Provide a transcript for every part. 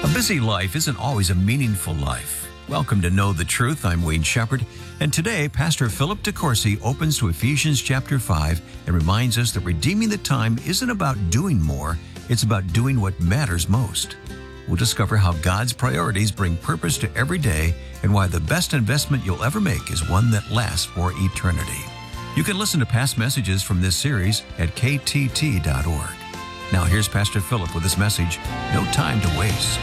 A busy life isn't always a meaningful life. Welcome to Know the Truth. I'm Wayne Shepherd, and today Pastor Philip DeCourcy opens to Ephesians chapter 5 and reminds us that redeeming the time isn't about doing more, it's about doing what matters most. We'll discover how God's priorities bring purpose to every day and why the best investment you'll ever make is one that lasts for eternity. You can listen to past messages from this series at ktt.org. Now here's Pastor Philip with his message, No Time to Waste.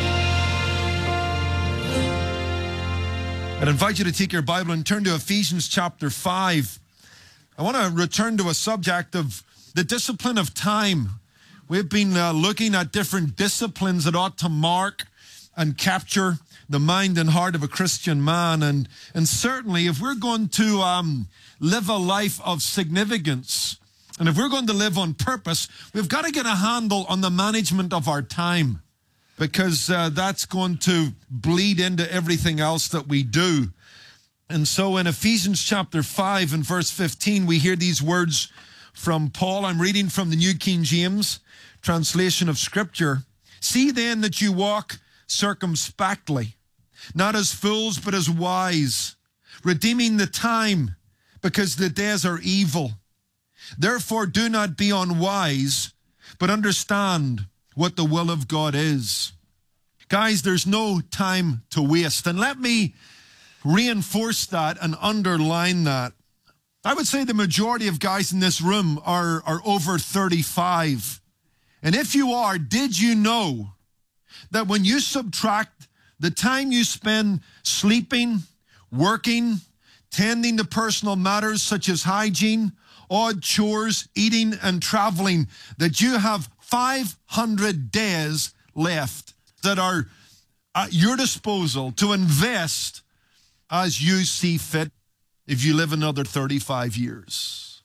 I'd invite you to take your Bible and turn to Ephesians chapter 5. I want to return to a subject of the discipline of time. We've been looking at different disciplines that ought to mark and capture the mind and heart of a Christian man. And certainly if we're going to live a life of significance, and if we're going to live on purpose, we've got to get a handle on the management of our time, because that's going to bleed into everything else that we do. And so in Ephesians chapter 5 and verse 15, we hear these words from Paul. I'm reading from the New King James translation of Scripture. See then that you walk circumspectly, not as fools, but as wise, redeeming the time, because the days are evil. Therefore do not be unwise, but understand what the will of God is. Guys, there's no time to waste. And let me reinforce that and underline that. I would say the majority of guys in this room are over 35. And if you are, did you know that when you subtract the time you spend sleeping, working, tending to personal matters such as hygiene, odd chores, eating, and traveling, that you have 500 days left that are at your disposal to invest as you see fit if you live another 35 years.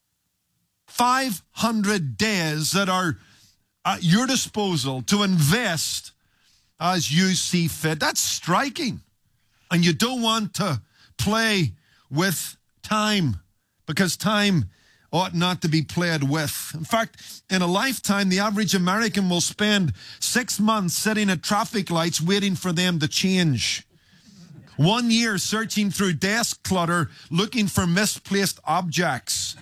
500 days that are at your disposal to invest as you see fit. That's striking. And you don't want to play with time, because time ought not to be played with. In fact, in a lifetime, the average American will spend 6 months sitting at traffic lights waiting for them to change. 1 year searching through desk clutter looking for misplaced objects.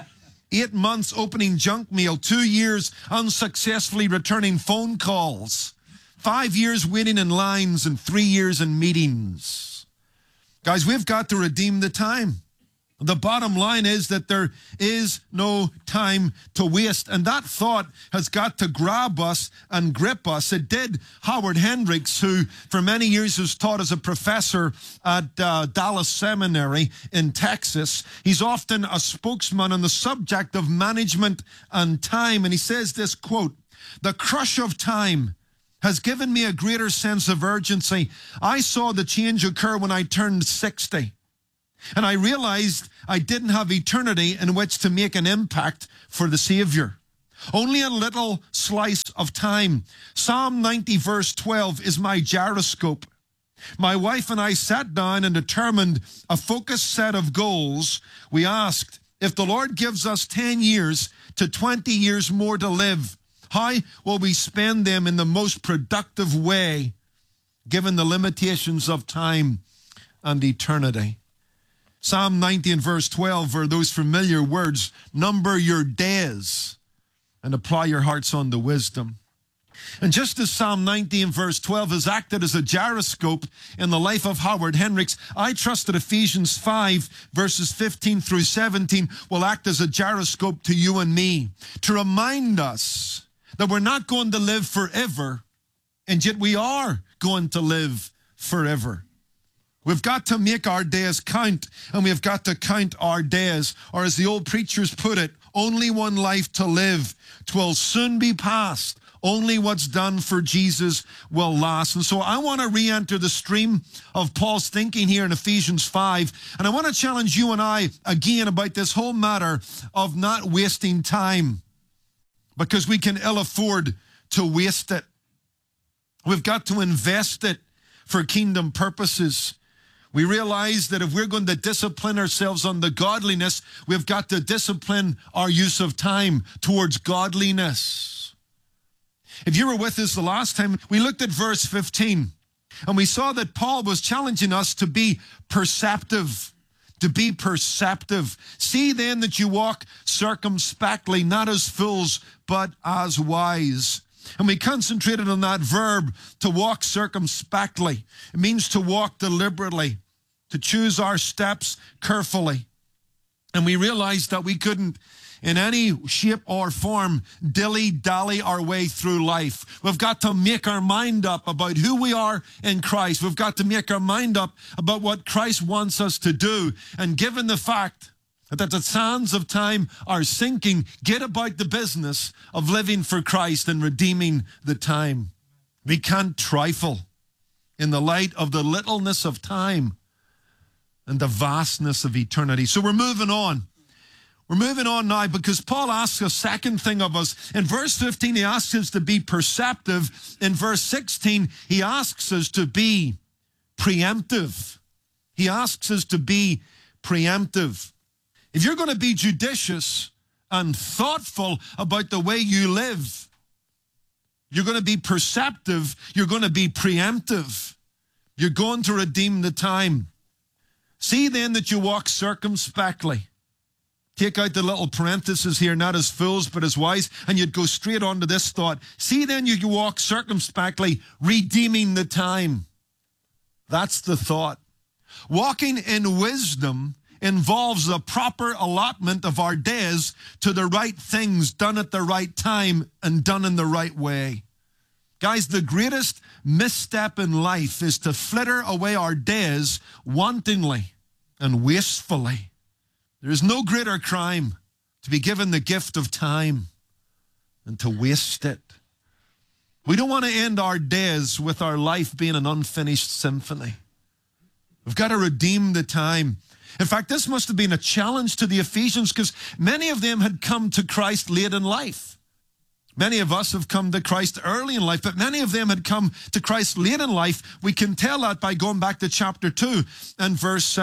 8 months opening junk mail. 2 years unsuccessfully returning phone calls. 5 years waiting in lines, and 3 years in meetings. Guys, we've got to redeem the time. The bottom line is that there is no time to waste. And that thought has got to grab us and grip us. It did Howard Hendricks, who for many years was taught as a professor at Dallas Seminary in Texas. He's often a spokesman on the subject of management and time. And he says this, quote, "The crush of time has given me a greater sense of urgency. I saw the change occur when I turned 60. And I realized I didn't have eternity in which to make an impact for the Savior. Only a little slice of time. Psalm 90 verse 12 is my gyroscope. My wife and I sat down and determined a focused set of goals. We asked, if the Lord gives us 10 years to 20 years more to live, how will we spend them in the most productive way, given the limitations of time and eternity? Psalm 90 and verse 12 are those familiar words, number your days and apply your hearts unto wisdom. And just as Psalm 90 and verse 12 has acted as a gyroscope in the life of Howard Hendricks, I trust that Ephesians 5 verses 15 through 17 will act as a gyroscope to you and me, to remind us that we're not going to live forever, and yet we are going to live forever. We've got to make our days count, and we've got to count our days. Or as the old preachers put it, only one life to live. 'Twill soon be past. Only what's done for Jesus will last. And so I want to re-enter the stream of Paul's thinking here in Ephesians 5. And I want to challenge you and I again about this whole matter of not wasting time, because we can ill afford to waste it. We've got to invest it for kingdom purposes. We realize that if we're going to discipline ourselves on the godliness, we've got to discipline our use of time towards godliness. If you were with us the last time, we looked at verse 15, and we saw that Paul was challenging us to be perceptive. To be perceptive. See then that you walk circumspectly, not as fools, but as wise. And we concentrated on that verb, to walk circumspectly. It means to walk deliberately, to choose our steps carefully. And we realized that we couldn't, in any shape or form, dilly-dally our way through life. We've got to make our mind up about who we are in Christ. We've got to make our mind up about what Christ wants us to do. And given the fact that the sands of time are sinking, get about the business of living for Christ and redeeming the time. We can't trifle in the light of the littleness of time and the vastness of eternity. So we're moving on. We're moving on now because Paul asks a second thing of us. In verse 15, he asks us to be perceptive. In verse 16, he asks us to be preemptive. He asks us to be preemptive. If you're going to be judicious and thoughtful about the way you live, you're going to be perceptive, you're going to be preemptive. You're going to redeem the time. See then that you walk circumspectly. Take out the little parenthesis here, not as fools, but as wise, and you'd go straight on to this thought. See then you walk circumspectly, redeeming the time. That's the thought. Walking in wisdom involves the proper allotment of our days to the right things, done at the right time and done in the right way. Guys, the greatest misstep in life is to flitter away our days wantonly and wastefully. There is no greater crime to be given the gift of time than to waste it. We don't want to end our days with our life being an unfinished symphony. We've got to redeem the time. In fact, this must have been a challenge to the Ephesians because many of them had come to Christ late in life. Many of us have come to Christ early in life, but many of them had come to Christ late in life. We can tell that by going back to chapter 2 and verse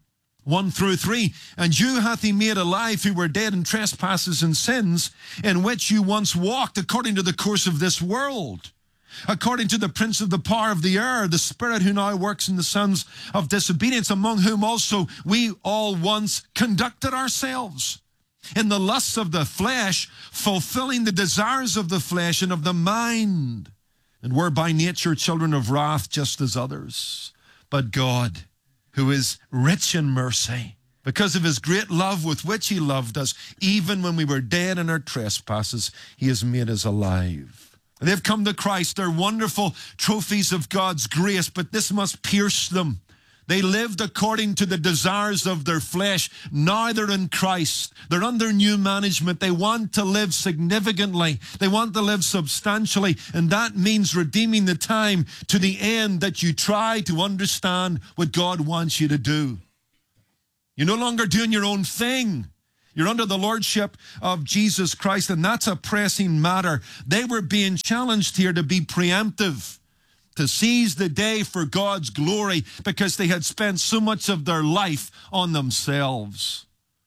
1 through 3. And you hath he made alive who were dead in trespasses and sins, in which you once walked according to the course of this world, according to the prince of the power of the air, the spirit who now works in the sons of disobedience, among whom also we all once conducted ourselves in the lusts of the flesh, fulfilling the desires of the flesh and of the mind, and were by nature children of wrath, just as others. But God, who is rich in mercy, because of his great love with which he loved us, even when we were dead in our trespasses, he has made us alive. They've come to Christ. They're wonderful trophies of God's grace, but this must pierce them. They lived according to the desires of their flesh. Now they're in Christ. They're under new management. They want to live significantly. They want to live substantially. And that means redeeming the time to the end that you try to understand what God wants you to do. You're no longer doing your own thing. You're under the lordship of Jesus Christ, and that's a pressing matter. They were being challenged here to be preemptive, to seize the day for God's glory, because they had spent so much of their life on themselves.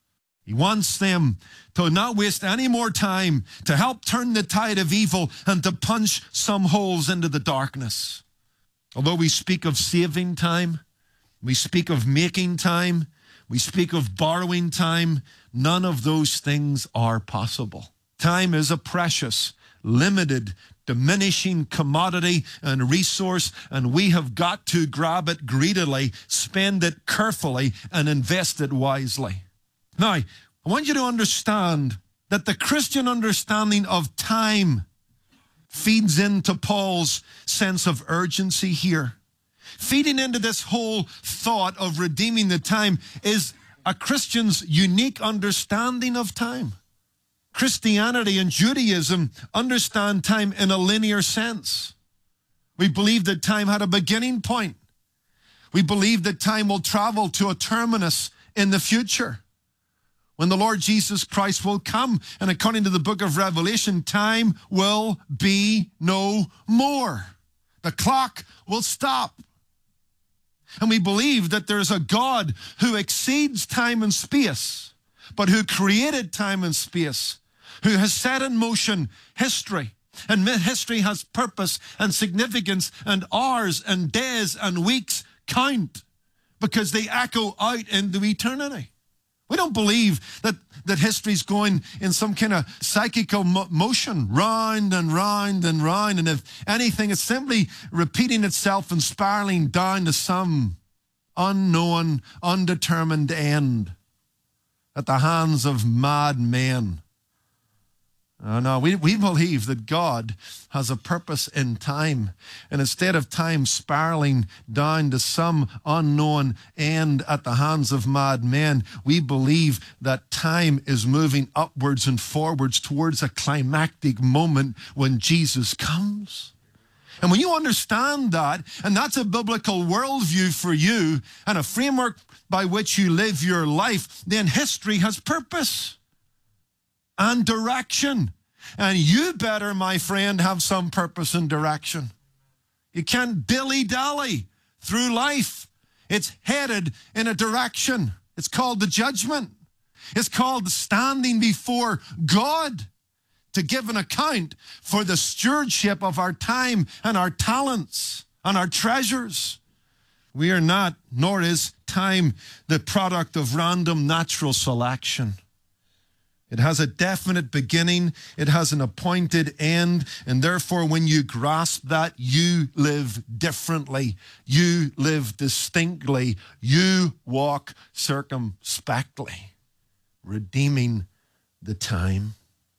He wants them to not waste any more time, to help turn the tide of evil and to punch some holes into the darkness. Although we speak of saving time, we speak of making time, we speak of borrowing time, none of those things are possible. Time is a precious, limited, diminishing commodity and resource, and we have got to grab it greedily, spend it carefully, and invest it wisely. Now, I want you to understand that the Christian understanding of time feeds into Paul's sense of urgency here. Feeding into this whole thought of redeeming the time is a Christian's unique understanding of time. Christianity and Judaism understand time in a linear sense. We believe that time had a beginning point. We believe that time will travel to a terminus in the future, when the Lord Jesus Christ will come. And according to the book of Revelation, time will be no more. The clock will stop. And we believe that there's a God who exceeds time and space, but who created time and space, who has set in motion history, And history has purpose and significance, and hours and days and weeks count because they echo out into eternity. We don't believe that history's going in some kind of psychical motion, round and round and round. And if anything, it's simply repeating itself and spiraling down to some unknown, undetermined end at the hands of mad men. No, we believe that God has a purpose in time. And instead of time spiraling down to some unknown end at the hands of mad men, we believe that time is moving upwards and forwards towards a climactic moment when Jesus comes. And when you understand that, and that's a biblical worldview for you and a framework by which you live your life, then history has purpose and direction. And you better, my friend, have some purpose and direction. You can't dilly-dally through life. It's headed in a direction. It's called the judgment. It's called standing before God to give an account for the stewardship of our time and our talents and our treasures. We are not, nor is time, the product of random natural selection. It has a definite beginning. It has an appointed end. And therefore, when you grasp that, you live differently. You live distinctly. You walk circumspectly, redeeming the time.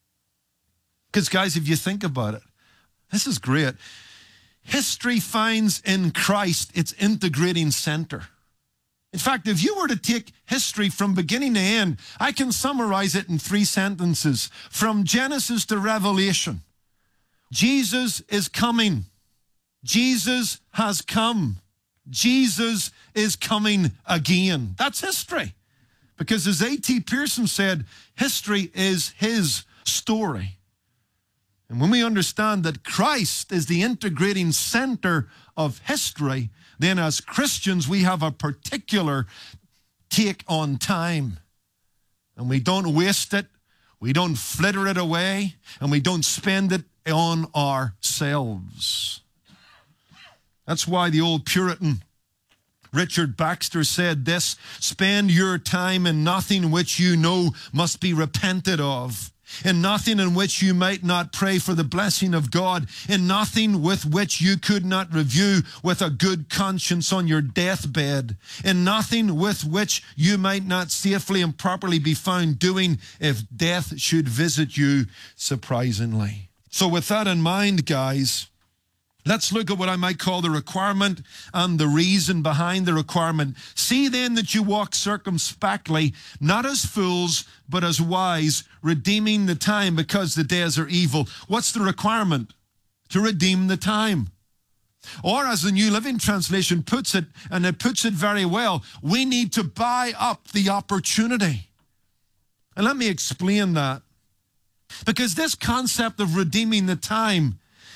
Because, guys, if you think about it, this is great. History finds in Christ its integrating center. In fact, if you were to take history from beginning to end, I can summarize it in 3 sentences. From Genesis to Revelation, Jesus is coming. Jesus has come. Jesus is coming again. That's history. Because as A.T. Pierson said, history is his story. And when we understand that Christ is the integrating center of history, then as Christians, we have a particular take on time. And we don't waste it, we don't fritter it away, and we don't spend it on ourselves. That's why the old Puritan Richard Baxter said this: spend your time in nothing which you know must be repented of, in nothing in which you might not pray for the blessing of God, in nothing with which you could not review with a good conscience on your deathbed, in nothing with which you might not safely and properly be found doing if death should visit you surprisingly. So with that in mind, guys, let's look at what I might call the requirement and the reason behind the requirement. See then that you walk circumspectly, not as fools, but as wise, redeeming the time because the days are evil. What's the requirement? To redeem the time. Or as the New Living Translation puts it, and it puts it very well, we need to buy up the opportunity. And let me explain that. Because this concept of redeeming the time